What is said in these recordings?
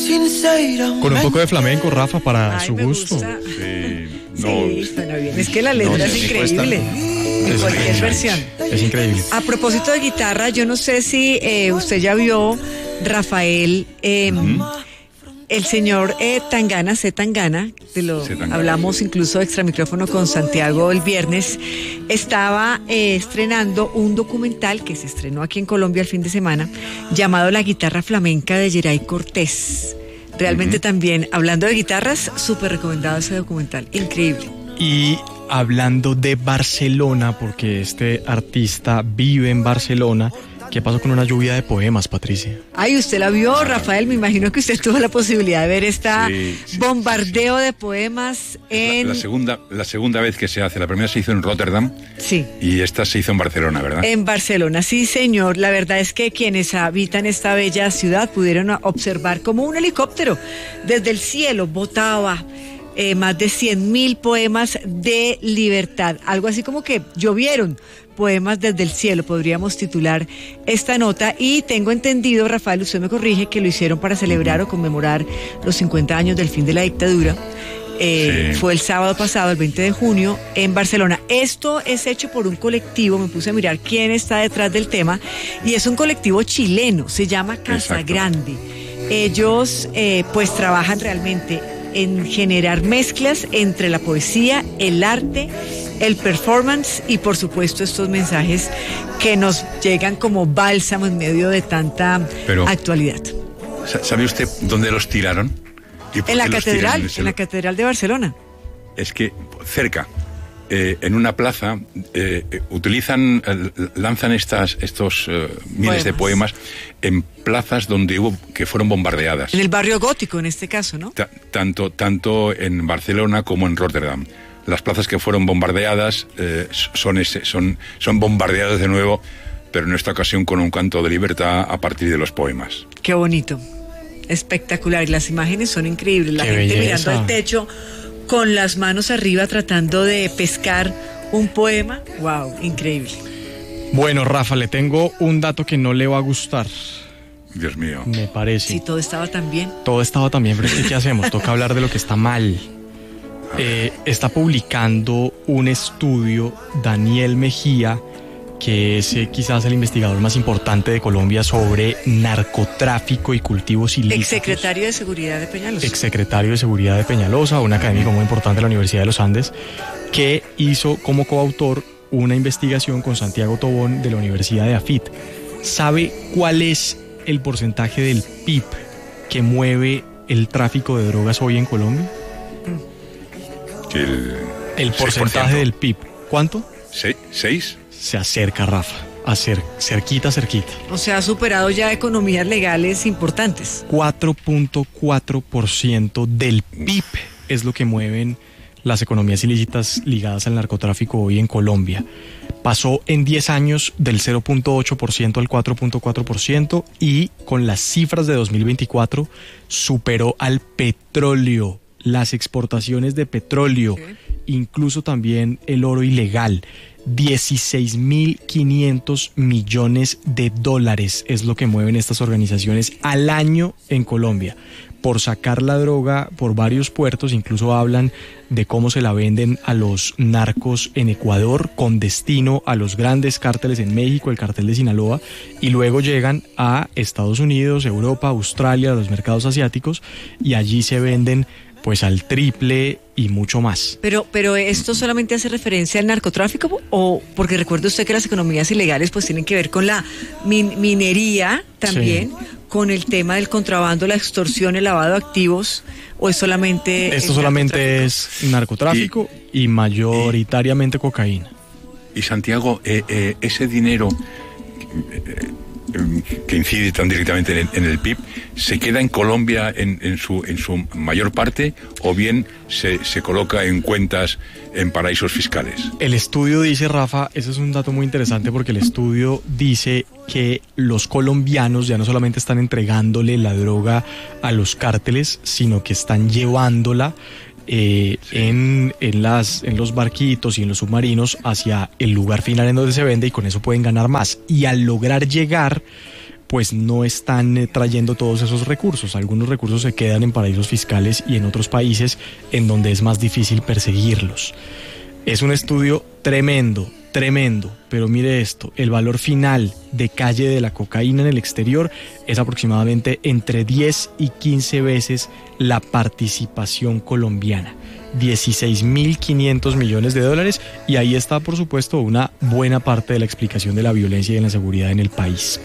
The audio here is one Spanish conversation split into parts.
Con un poco de flamenco, Rafa, para su gusto. Gusta. Sí, Sí, suena bien. Es que la letra es increíble. En cualquier versión. Es increíble. A propósito de guitarra, yo no sé si usted ya vio, Rafael, el señor Tangana, Tangana, hablamos incluso extra micrófono con Santiago el viernes, estaba estrenando un documental que se estrenó aquí en Colombia el fin de semana, llamado La guitarra flamenca de Geray Cortés. Realmente también, hablando de guitarras, súper recomendado ese documental, increíble. Y hablando de Barcelona, porque este artista vive en Barcelona, ¿qué pasó con una lluvia de poemas, Patricia? Ay, usted la vio, Rafael, me imagino que usted tuvo la posibilidad de ver bombardeo de poemas en... La segunda vez que se hace. La primera se hizo en Rotterdam. Sí. Y esta se hizo en Barcelona, ¿verdad? En Barcelona, sí, señor. La verdad es que quienes habitan esta bella ciudad pudieron observar como un helicóptero desde el cielo botaba más de 100.000 poemas de libertad. Algo así como que llovieron poemas desde el cielo, podríamos titular esta nota. Y tengo entendido, Rafael, usted me corrige, que lo hicieron para celebrar o conmemorar los 50 años del fin de la dictadura. Sí. Fue el sábado pasado, el 20 de junio, en Barcelona. Esto es hecho por un colectivo, me puse a mirar quién está detrás del tema, y es un colectivo chileno, se llama Casa Grande. Ellos pues trabajan realmente en generar mezclas entre la poesía, el arte, el performance y por supuesto estos mensajes que nos llegan como bálsamo en medio de tanta actualidad. ¿Sabe usted dónde los tiraron? En la catedral, en la catedral de Barcelona. Es que cerca, en una plaza, lanzan estos miles de poemas en plazas donde que fueron bombardeadas. En el barrio gótico, en este caso, ¿no? Tanto en Barcelona como en Rotterdam. Las plazas que fueron bombardeadas son bombardeadas de nuevo, pero en esta ocasión con un canto de libertad a partir de los poemas. Qué bonito, espectacular, y las imágenes son increíbles. La gente mirando al techo con las manos arriba tratando de pescar un poema. Wow, increíble. Bueno, Rafa, le tengo un dato que no le va a gustar. Dios mío. Me parece. Sí, todo estaba tan bien. Todo estaba tan bien, pero ¿qué hacemos? Toca hablar de lo que está mal. Está publicando un estudio Daniel Mejía, que es quizás el investigador más importante de Colombia sobre narcotráfico y cultivos ilícitos. Exsecretario de Seguridad de Peñalosa. Exsecretario de Seguridad de Peñalosa, un académico muy importante de la Universidad de los Andes, que hizo como coautor una investigación con Santiago Tobón de la Universidad de AFIT. ¿Sabe cuál es el porcentaje del PIB que mueve el tráfico de drogas hoy en Colombia? El porcentaje del PIB. ¿Cuánto? 6. Se acerca, Rafa. Cerquita. O sea, ha superado ya economías legales importantes. 4.4% del PIB es lo que mueven las economías ilícitas ligadas al narcotráfico hoy en Colombia. Pasó en 10 años del 0.8% al 4.4% y con las cifras de 2024 superó al petróleo, las exportaciones de petróleo, incluso también el oro ilegal. 16.500 millones de dólares es lo que mueven estas organizaciones al año en Colombia por sacar la droga por varios puertos. Incluso hablan de cómo se la venden a los narcos en Ecuador con destino a los grandes cárteles en México, el cartel de Sinaloa, y luego llegan a Estados Unidos, Europa, Australia, a los mercados asiáticos, y allí se venden pues al triple y mucho más. Pero ¿esto solamente hace referencia al narcotráfico? O porque recuerde usted que las economías ilegales pues tienen que ver con la minería también, con el tema del contrabando, la extorsión, el lavado de activos, o es solamente... Esto solamente es narcotráfico y mayoritariamente cocaína. Y Santiago, ese dinero que incide tan directamente en el PIB, ¿se queda en Colombia en su mayor parte o bien se coloca en cuentas en paraísos fiscales? El estudio dice, Rafa, ese es un dato muy interesante porque el estudio dice que los colombianos ya no solamente están entregándole la droga a los cárteles, sino que están llevándola en los barquitos y en los submarinos hacia el lugar final en donde se vende, y con eso pueden ganar más. Y al lograr llegar pues no están trayendo todos esos recursos. Algunos recursos se quedan en paraísos fiscales y en otros países en donde es más difícil perseguirlos. Es un estudio tremendo, pero mire esto, el valor final de calle de la cocaína en el exterior es aproximadamente entre 10 y 15 veces la participación colombiana. 16.500 millones de dólares, y ahí está, por supuesto, una buena parte de la explicación de la violencia y de la inseguridad en el país.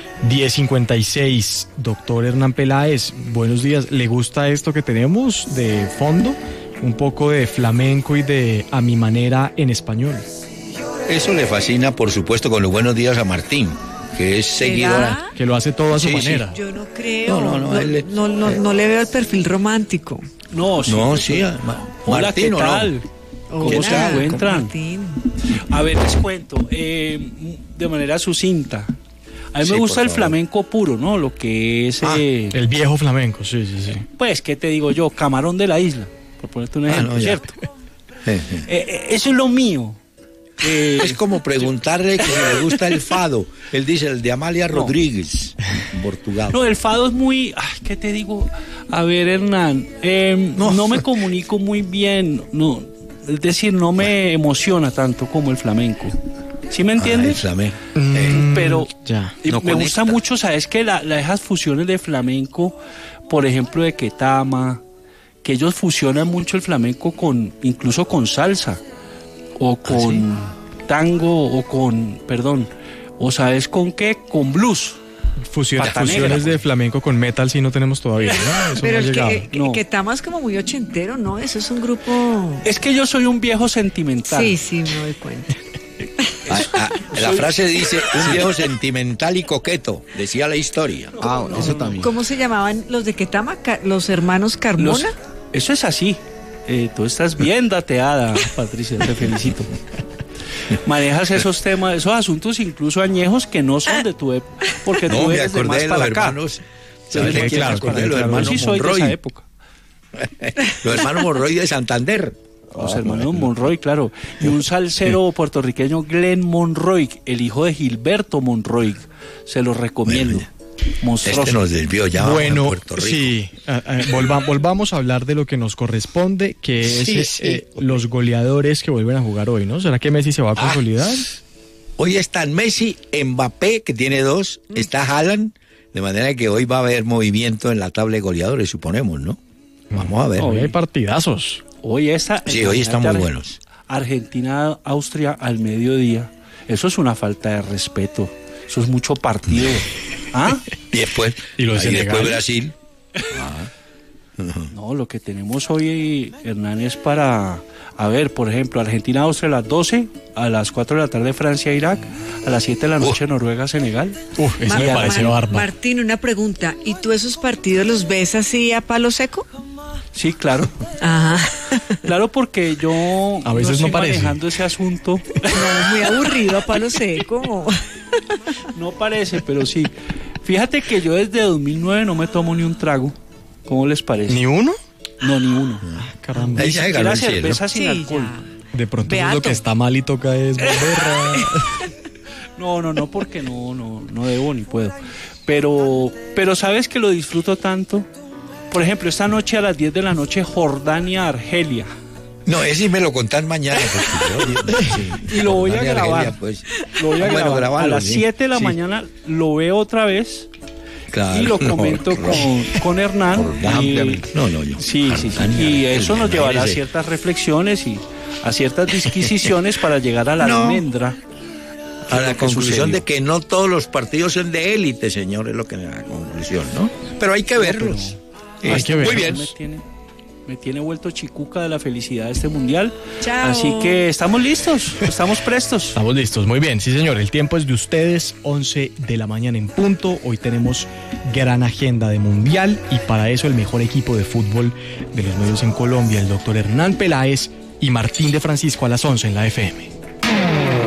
10:56, doctor Hernán Peláez, buenos días. ¿Le gusta esto que tenemos de fondo? Un poco de flamenco y de A Mi Manera en español. Eso le fascina, por supuesto, con los buenos días a Martín, que es seguidora. Que lo hace todo a su manera. Yo no creo. No, no le veo el perfil romántico. No, sí. Hola, Martín, ¿qué tal? ¿Cómo se encuentran? A ver, les cuento, de manera sucinta. A mí me gusta el flamenco puro, ¿no? Lo que es... el viejo flamenco, sí. Pues, ¿qué te digo yo? Camarón de la Isla, por ponerte un ejemplo, ¿cierto? Eso es lo mío. Es como preguntarle que le gusta el fado. Él dice el de Amalia Rodríguez, en Portugal. No, el fado es muy... ¿qué te digo? A ver, Hernán, no me comunico muy bien, no, es decir, no me emociona tanto como el flamenco. ¿Sí me entiendes? El flamenco. Pero ya, no me gusta mucho, ¿sabes qué? Esas fusiones de flamenco, por ejemplo, de Ketama, que ellos fusionan mucho el flamenco incluso con salsa, o con tango, o ¿sabes con qué? Con blues. Fusiones de flamenco con metal sí no tenemos todavía, ¿no? Eso pero no Ketama es como muy ochentero, ¿no? Eso es un grupo... Es que yo soy un viejo sentimental. Sí, me doy cuenta. La frase dice, un viejo sentimental y coqueto, decía la historia. Eso también. ¿Cómo se llamaban los de Ketama? ¿Los hermanos Carmona? Eso es así. Tú estás bien dateada, Patricia, te felicito. Manejas esos temas, esos asuntos incluso añejos que no son de tu época, porque tú eres de más para acá. Hermanos, los hermanos sí soy Monroy. de esa época. Los hermanos Monroy de Santander. Los hermanos Monroy, claro. Y un salsero puertorriqueño, Glenn Monroy, el hijo de Gilberto Monroy. Se lo recomiendo. Monstruoso. Nos desvió ya. Bueno, Puerto Rico. sí. Volvamos a hablar de lo que nos corresponde, que es los goleadores que vuelven a jugar hoy, ¿no? ¿Será que Messi se va a consolidar? Hoy están Messi, Mbappé, que tiene 2, está Haaland, de manera que hoy va a haber movimiento en la tabla de goleadores, suponemos, ¿no? Vamos a ver. Hoy hay partidazos. Hoy hoy están muy buenos. Argentina, Austria al mediodía. Eso es una falta de respeto. Eso es mucho partido. Y después, después Brasil. No, lo que tenemos hoy, Hernán, es para... A ver, por ejemplo, Argentina-Austria a las 12, a las 4 de la tarde Francia-Irak, a las 7 de la noche Noruega-Senegal. Eso me pareció bárbaro. Martín, una pregunta. ¿Y tú esos partidos los ves así a palo seco? Sí, claro. Ajá. Claro, porque yo a veces no parece manejando ese asunto. No, muy aburrido a palo seco. No parece, pero sí. Fíjate que yo desde 2009 no me tomo ni un trago. ¿Cómo les parece? ¿Ni uno? No, ni uno. Caramba. Ni siquiera cerveza sin alcohol. De pronto lo que está mal y toca es beberra. No, porque no debo ni puedo. Pero ¿sabes que lo disfruto tanto? Por ejemplo, esta noche a las 10 de la noche, Jordania-Argelia. No, ese me lo contás mañana. Y lo voy a grabar. Lo voy a grabar. A las 7 de la mañana lo veo otra vez. Claro, y lo comento con Hernán. Sí. Y eso nos llevará a ciertas reflexiones y a ciertas disquisiciones para llegar a la almendra. A la conclusión de que no todos los partidos son de élite, señor, es lo que es la conclusión, ¿no? Pero hay que verlos. Hay que verlos. Muy bien. Me tiene vuelto chicuca de la felicidad de este mundial. Chao. Así que estamos listos, estamos prestos. Estamos listos, muy bien, sí señor. El tiempo es de ustedes, 11 de la mañana en punto. Hoy tenemos gran agenda de mundial y para eso el mejor equipo de fútbol de los medios en Colombia, el doctor Hernán Peláez y Martín de Francisco a las 11 en la FM.